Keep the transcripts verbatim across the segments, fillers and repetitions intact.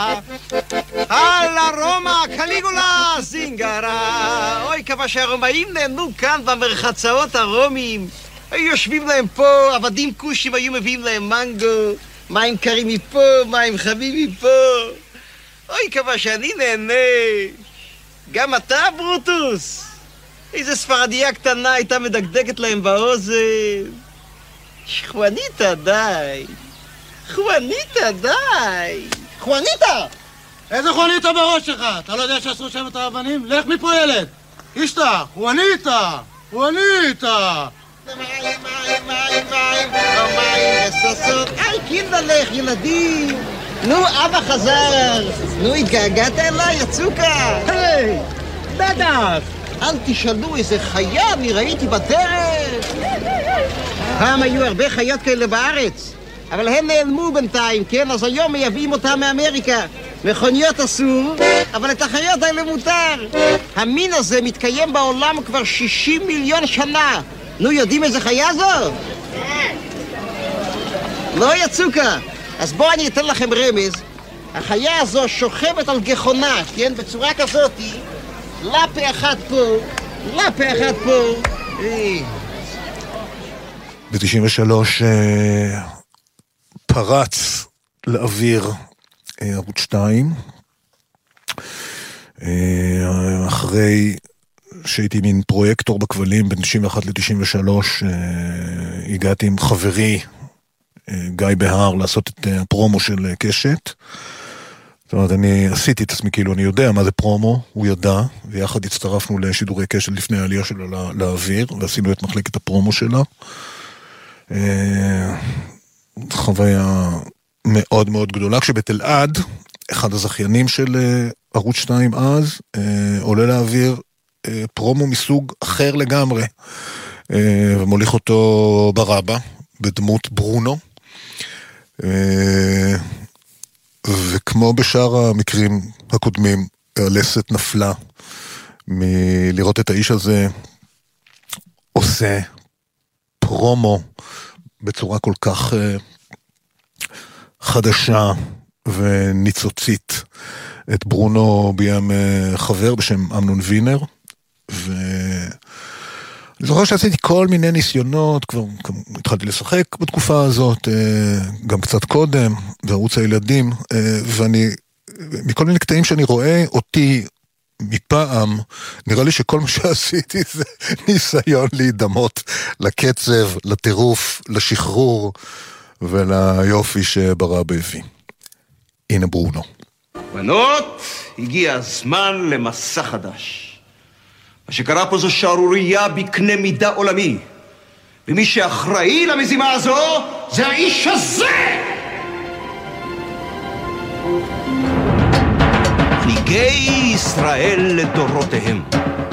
הלאה רומא, קליגולה, זינגרה. אוי, כמה שהרומאים נהנו כאן במרחצאות הרומיים. היו יושבים להם פה, עבדים כושים היו מביאים להם מנגו, מים קרים מפה, מים חמים מפה. אוי, כמה שאני נהנה. גם אתה, ברוטוס? איזה ספרדיה קטנה הייתה מדקדקת להם באוזן. חואניטה, די. חואניטה, די. חואניטה! איזה חואניטה בראש שלך? אתה לא יודע שעשו שם את האבנים? לך מפה ילד! אישתה! חואניטה! חואניטה! מים, מים, מים, מים, מים וססות. היי, קינדלך, ילדים. נו, אבא חזר. נו, התגעגעת אליי, יצוקה. היי, בטח. אל תשאלו איזה חיה אני ראיתי בדרך. פעם היו הרבה חיות כאלה בארץ, אבל הם נעלמו בינתיים, כן? אז היום מייבאים אותם מאמריקה. מכוניות אסור, אבל את החיות האלה מותר. המין הזה מתקיים בעולם כבר שישים מיליון שנה. נו, יודעים איזה חיה זו? לא, יצוקה. אז בואו אני אתן לכם רמז. החיה הזו שוכבת על גחונה, כן? בצורה כזאת. לפה אחד פה, לפה אחד פה. ב-תשעים ושלוש פרץ לאוויר ערוץ שתיים, אחרי שהייתי מין פרויקטור בכבלים בין תשעים ואחת ל-תשעים ושלוש, הגעתי עם חברי גיא בהר לעשות את הפרומו של קשת. זאת אומרת, אני עשיתי את עצמי כאילו אני יודע מה זה פרומו, הוא ידע, ויחד הצטרפנו לשידורי קשת לפני העלייה שלה לא, לאוויר, ועשינו את מחלקת הפרומו שלה. חוויה מאוד מאוד גדולה, כשבתל עד, אחד הזכיינים של ערוץ שתיים אז, עולה לאוויר פרומו מסוג אחר לגמרי, ומוליך אותו ברבא, בדמות ברונו, וכמו בשאר המקרים הקודמים, הלסת נפלה מלראות את האיש הזה עושה פרומו בצורה כל כך חדשה וניצוצית. את ברונו ביים חבר בשם אמנון וינר, ואני זוכר שעשיתי כל מיני ניסיונות, כבר התחלתי לשחק בתקופה הזאת, גם קצת קודם, בערוץ הילדים, ואני, מכל מיני קטעים שאני רואה אותי מפעם, נראה לי שכל מה שעשיתי זה ניסיון להידמות לקצב, לטירוף, לשחרור וליופי שברבא הביא. הנה ברונו. בנות, הגיע הזמן למסע חדש. מה שקרה פה זו שערוריה בקנה מידה עולמי. ומי שאחראי למזימה הזו זה האיש הזה! מנהיגי ישראל לדורותיהם.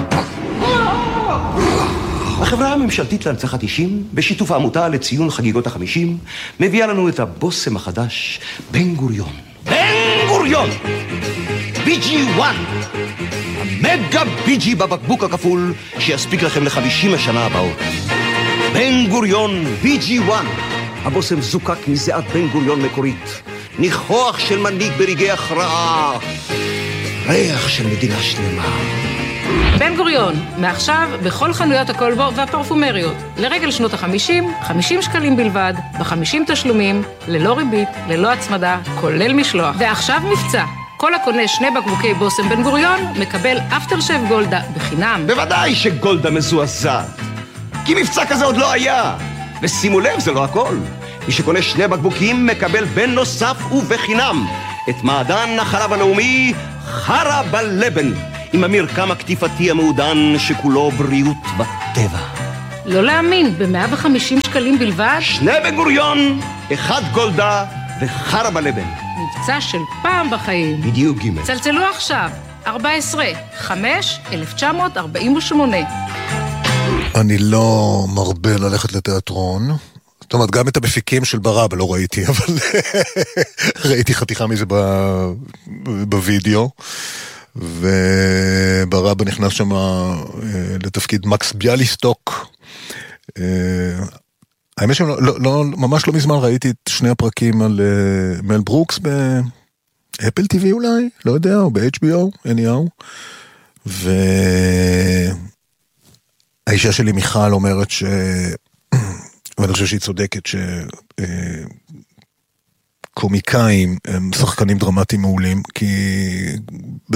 החברה הממשלתית להנצחת אישים, בשיתוף העמותה לציון חגיגות החמישים, מביאה לנו את הבושם החדש, בן גוריון. בן גוריון! בי ג'י וואן! המגה בי ג'י בבקבוק הכפול שיספיק לכם לחמישים השנה הבאות. בן גוריון בי ג'י וואן. הבושם זוקק מזיעת בן גוריון מקורית. ניחוח של מנהיג ברגעי הכרעה. ריח של מדינה שלמה. בן גוריון, מעכשיו בכל חנויות הקולבו והפרפומריות. לרגל שנות החמישים, חמישים שקלים בלבד, בחמישים תשלומים, ללא ריבית, ללא הצמדה, כולל משלוח. ועכשיו מבצע. כל הקונה שני בקבוקי בושם בן גוריון, מקבל אפטר שף גולדה בחינם. בוודאי שגולדה מזועזעת. כי מבצע כזה עוד לא היה. ושימו לב, זה לא הכל. מי שקונה שני בקבוקים מקבל בן נוסף ובחינם. את מעדן החלב הלאומי, חרה בלבן. עם המרקם הקטיפתי המעודן שכולו בריאות בטבע. לא להאמין, ב-מאה וחמישים שקלים בלבד? שני בן גוריון, אחד גולדה וחרה בלבן. מבצע של פעם בחיים. בדיוק ג'. צלצלו עכשיו, ארבע עשרה, חמש, אלף תשע מאות ארבעים ושמונה. אני לא מרבה ללכת לתיאטרון. זאת אומרת, גם את המפיקים של ברבא לא ראיתי, אבל ראיתי חתיכה מזה בווידאו. וברבא נכנס שם לתפקיד מקס ביאליסטוק. האמת שממש לא מזמן ראיתי את שני הפרקים על מל ברוקס אפל טי וי אולי, לא יודע, או ב-אייץ' בי או, anyhow. והאישה שלי מיכל אומרת ש... ואני חושב שהיא צודקת שקומיקאים הם שחקנים דרמטיים מעולים, כי